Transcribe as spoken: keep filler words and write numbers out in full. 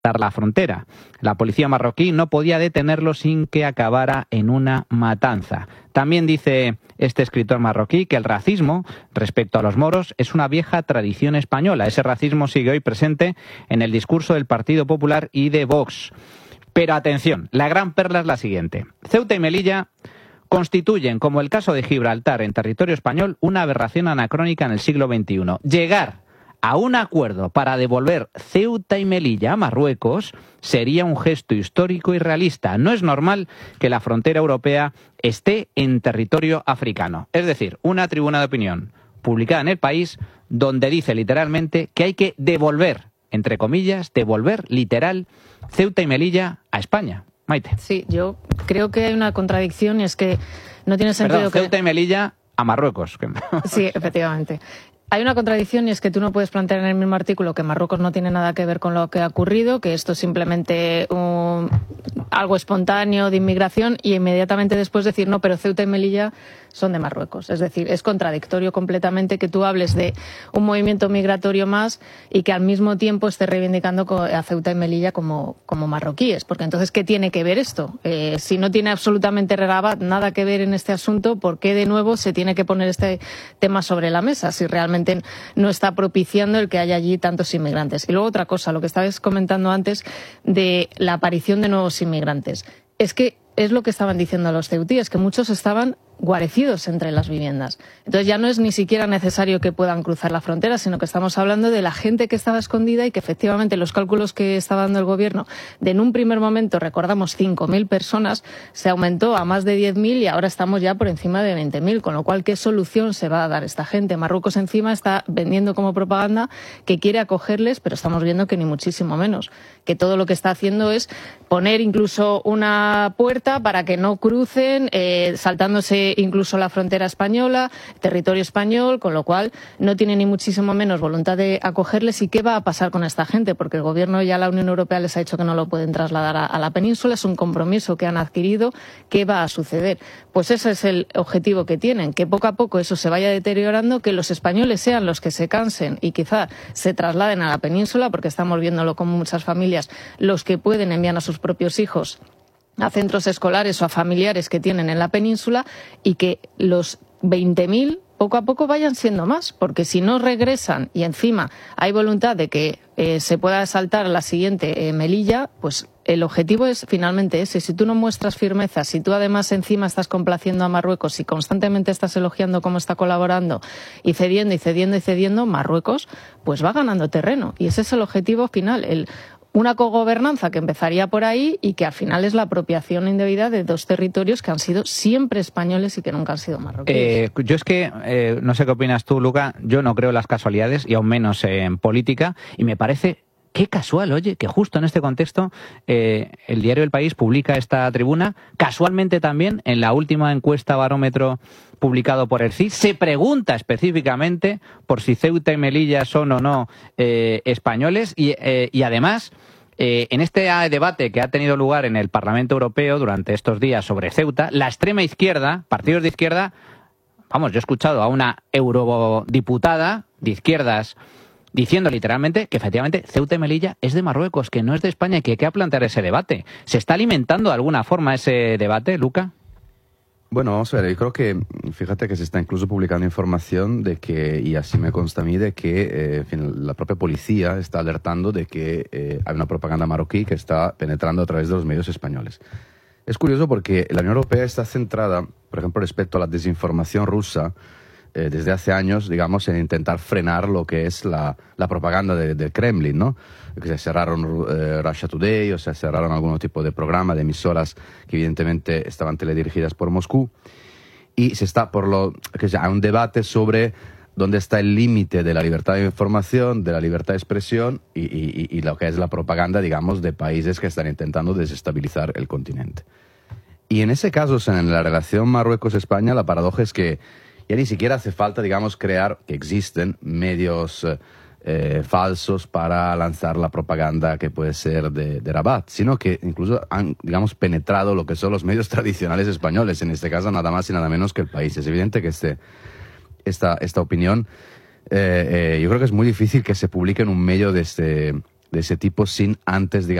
la frontera. La policía marroquí no podía detenerlo sin que acabara en una matanza. También dice este escritor marroquí que el racismo respecto a los moros es una vieja tradición española. Ese racismo sigue hoy presente en el discurso del Partido Popular y de Vox. Pero atención, la gran perla es la siguiente. Ceuta y Melilla constituyen, como el caso de Gibraltar en territorio español, una aberración anacrónica en el siglo veintiuno. Llegar a un acuerdo para devolver Ceuta y Melilla a Marruecos sería un gesto histórico y realista. No es normal que la frontera europea esté en territorio africano. Es decir, una tribuna de opinión publicada en El País donde dice literalmente que hay que devolver, entre comillas, devolver literal Ceuta y Melilla a España. Maite. Sí, yo creo que hay una contradicción y es que no tiene sentido Perdón, que... Ceuta y Melilla a Marruecos. Sí, efectivamente. Hay una contradicción y es que tú no puedes plantear en el mismo artículo que Marruecos no tiene nada que ver con lo que ha ocurrido, que esto es simplemente un, algo espontáneo de inmigración y inmediatamente después decir no, pero Ceuta y Melilla son de Marruecos. Es decir, es contradictorio completamente que tú hables de un movimiento migratorio más y que al mismo tiempo estés reivindicando a Ceuta y Melilla como, como marroquíes. Porque entonces, ¿qué tiene que ver esto? Eh, si no tiene absolutamente Rabat nada que ver en este asunto, ¿por qué de nuevo se tiene que poner este tema sobre la mesa? Si realmente no está propiciando el que haya allí tantos inmigrantes. Y luego otra cosa, lo que estabas comentando antes de la aparición de nuevos inmigrantes. Es que es lo que estaban diciendo los ceutíes, que muchos estaban guarecidos entre las viviendas. Entonces ya no es ni siquiera necesario que puedan cruzar la frontera, sino que estamos hablando de la gente que estaba escondida y que efectivamente los cálculos que estaba dando el gobierno de en un primer momento, recordamos, cinco mil personas, se aumentó a más de diez mil y ahora estamos ya por encima de veinte mil, con lo cual, ¿qué solución se va a dar esta gente? Marruecos encima está vendiendo como propaganda que quiere acogerles, pero estamos viendo que ni muchísimo menos, que todo lo que está haciendo es poner incluso una puerta para que no crucen, eh, saltándose incluso la frontera española, territorio español, con lo cual no tiene ni muchísimo menos voluntad de acogerles. ¿Y qué va a pasar con esta gente? Porque el gobierno ya la Unión Europea les ha dicho que no lo pueden trasladar a, a la península, es un compromiso que han adquirido. ¿Qué va a suceder? Pues ese es el objetivo que tienen, que poco a poco eso se vaya deteriorando, que los españoles sean los que se cansen y quizá se trasladen a la península, porque estamos viéndolo como muchas familias, los que pueden envían a sus propios hijos a centros escolares o a familiares que tienen en la península y que los veinte mil poco a poco vayan siendo más, porque si no regresan y encima hay voluntad de que eh, se pueda saltar a la siguiente eh, Melilla, pues el objetivo es finalmente ese. Si tú no muestras firmeza, si tú además encima estás complaciendo a Marruecos y constantemente estás elogiando cómo está colaborando y cediendo y cediendo y cediendo, Marruecos pues va ganando terreno y ese es el objetivo final, el una cogobernanza que empezaría por ahí y que al final es la apropiación indebida de dos territorios que han sido siempre españoles y que nunca han sido marroquíes. Eh, yo es que, eh, no sé qué opinas tú, Luca, yo no creo en las casualidades y aún menos en política y me parece... Qué casual, oye, que justo en este contexto eh, el diario El País publica esta tribuna. Casualmente también, en la última encuesta barómetro publicado por el C I S, se pregunta específicamente por si Ceuta y Melilla son o no eh, españoles. Y, eh, y además, eh, en este debate que ha tenido lugar en el Parlamento Europeo durante estos días sobre Ceuta, la extrema izquierda, partidos de izquierda, vamos, yo he escuchado a una eurodiputada de izquierdas diciendo literalmente que efectivamente Ceuta y Melilla es de Marruecos, que no es de España y que hay que plantear ese debate. ¿Se está alimentando de alguna forma ese debate, Luca? Bueno, vamos a ver, yo creo que, fíjate que se está incluso publicando información de que, y así me consta a mí, de que eh, en fin, la propia policía está alertando de que eh, hay una propaganda marroquí que está penetrando a través de los medios españoles. Es curioso porque la Unión Europea está centrada, por ejemplo, respecto a la desinformación rusa, Eh, desde hace años, digamos, en intentar frenar lo que es la, la propaganda de, del Kremlin, ¿no? Que se cerraron eh, Russia Today, o se cerraron algún tipo de programa, de emisoras que evidentemente estaban teledirigidas por Moscú. Y se está por lo que hay un debate sobre dónde está el límite de la libertad de información, de la libertad de expresión y, y, y lo que es la propaganda, digamos, de países que están intentando desestabilizar el continente. Y en ese caso, en la relación Marruecos-España, la paradoja es que ya ni siquiera hace falta, digamos, crear que existen medios eh, falsos para lanzar la propaganda que puede ser de, de Rabat, sino que incluso han, digamos, penetrado lo que son los medios tradicionales españoles, en este caso nada más y nada menos que El País. Es evidente que este, esta, esta opinión, eh, eh, yo creo que es muy difícil que se publique en un medio de este, de ese tipo sin antes, digamos,